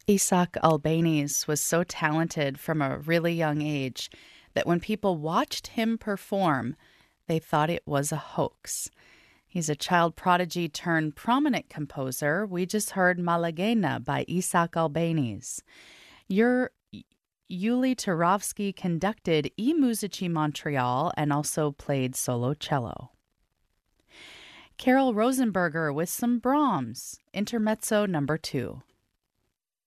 Isaac Albeniz was so talented from a really young age that when people watched him perform, they thought it was a hoax. He's a child prodigy turned prominent composer. We just heard Malaguena by Isaac Albeniz. Yuli Turovsky conducted I Musici Montreal and also played solo cello. Carol Rosenberger with some Brahms, Intermezzo number 2.